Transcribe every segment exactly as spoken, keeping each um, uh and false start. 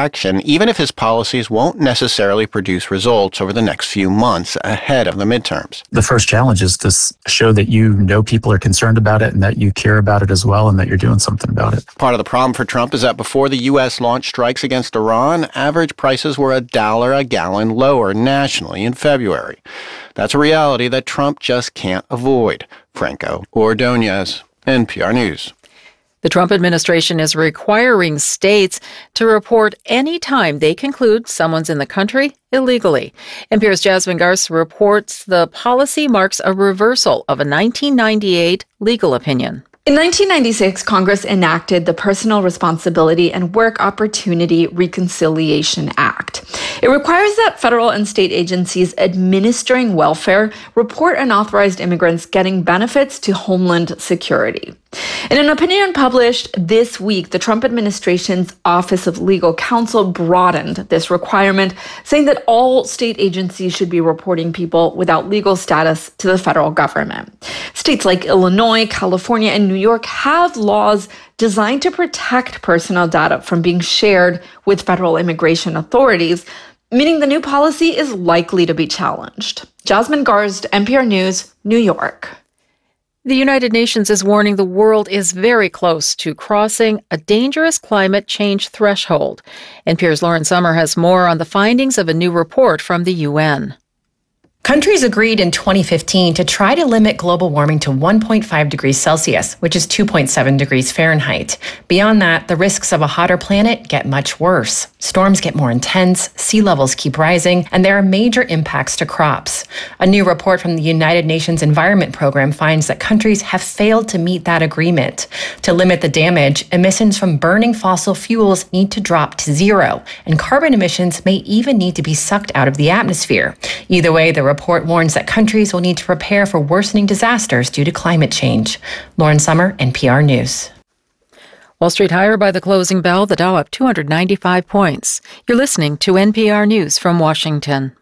action, even if his policies won't necessarily produce results over the next few months ahead of the midterms. The first challenge is to show that you know people are concerned about it and that you care about it as well and that you're doing something about it. Part of the problem for Trump is that before the U S launched strikes against Iran, average prices were a dollar a gallon lower nationally in February. That's a reality that Trump just can't avoid. Franco Ordonez, N P R News. The Trump administration is requiring states to report any time they conclude someone's in the country illegally. N P R's Jasmine Garst reports the policy marks a reversal of a nineteen ninety-eight legal opinion. In nineteen ninety-six, Congress enacted the Personal Responsibility and Work Opportunity Reconciliation Act. It requires that federal and state agencies administering welfare report unauthorized immigrants getting benefits to Homeland Security. In an opinion published this week, the Trump administration's Office of Legal Counsel broadened this requirement, saying that all state agencies should be reporting people without legal status to the federal government. States like Illinois, California, and New York have laws designed to protect personal data from being shared with federal immigration authorities, meaning the new policy is likely to be challenged. Jasmine Garst, N P R News, New York. The United Nations is warning the world is very close to crossing a dangerous climate change threshold. N P R's Lauren Sommer has more on the findings of a new report from the U N. Countries agreed in twenty fifteen to try to limit global warming to one point five degrees Celsius, which is two point seven degrees Fahrenheit. Beyond that, the risks of a hotter planet get much worse. Storms get more intense, sea levels keep rising, and there are major impacts to crops. A new report from the United Nations Environment Program finds that countries have failed to meet that agreement. To limit the damage, emissions from burning fossil fuels need to drop to zero, and carbon emissions may even need to be sucked out of the atmosphere. Either way, the report warns that countries will need to prepare for worsening disasters due to climate change. Lauren Sommer, N P R News. Wall Street higher by the closing bell, the Dow up two hundred ninety-five points. You're listening to N P R News from Washington.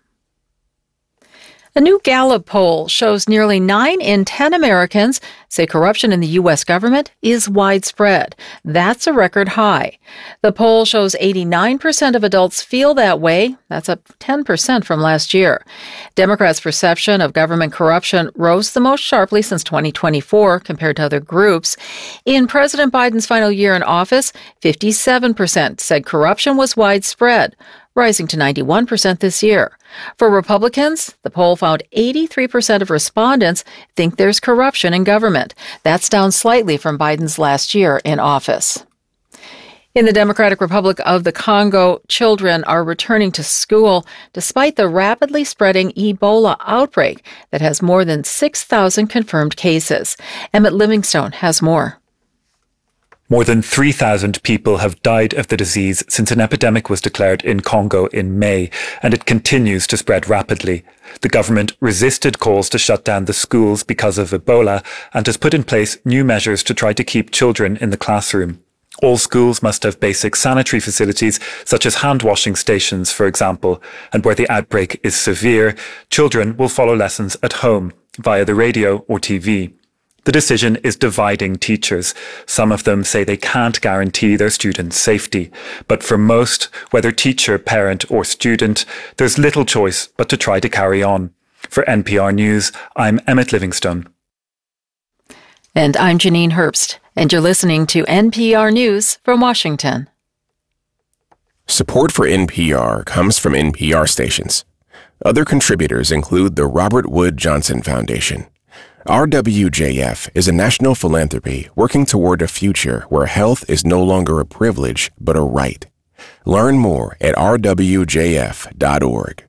A new Gallup poll shows nearly nine in ten Americans say corruption in the U S government is widespread. That's a record high. The poll shows eighty-nine percent of adults feel that way. That's up ten percent from last year. Democrats' perception of government corruption rose the most sharply since twenty twenty-four compared to other groups. In President Biden's final year in office, fifty-seven percent said corruption was widespread, rising to ninety-one percent this year. For Republicans, the poll found eighty-three percent of respondents think there's corruption in government. That's down slightly from Biden's last year in office. In the Democratic Republic of the Congo, children are returning to school despite the rapidly spreading Ebola outbreak that has more than six thousand confirmed cases. Emmett Livingstone has more. More than three thousand people have died of the disease since an epidemic was declared in Congo in May, and it continues to spread rapidly. The government resisted calls to shut down the schools because of Ebola and has put in place new measures to try to keep children in the classroom. All schools must have basic sanitary facilities, such as hand-washing stations, for example, and where the outbreak is severe, children will follow lessons at home, via the radio or T V. The decision is dividing teachers. Some of them say they can't guarantee their students' safety. But for most, whether teacher, parent or student, there's little choice but to try to carry on. For N P R News, I'm Emmett Livingstone. And I'm Janine Herbst, and you're listening to N P R News from Washington. Support for N P R comes from N P R stations. Other contributors include the Robert Wood Johnson Foundation. R W J F is a national philanthropy working toward a future where health is no longer a privilege, but a right. Learn more at r w j f dot org.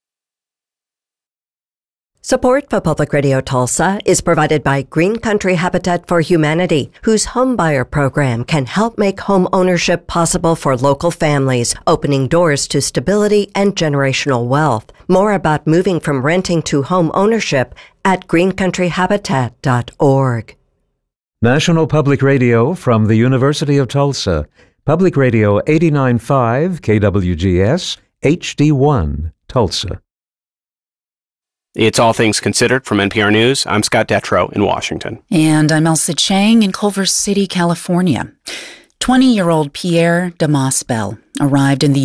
Support for Public Radio Tulsa is provided by Green Country Habitat for Humanity, whose homebuyer program can help make home ownership possible for local families, opening doors to stability and generational wealth. More about moving from renting to home ownership at green country habitat dot org. National Public Radio from the University of Tulsa. Public Radio eighty-nine point five K W G S, H D one, Tulsa. It's All Things Considered from N P R News. I'm Scott Detrow in Washington. And I'm Elsa Chang in Culver City, California. twenty-year-old Pierre Damas Bell arrived in the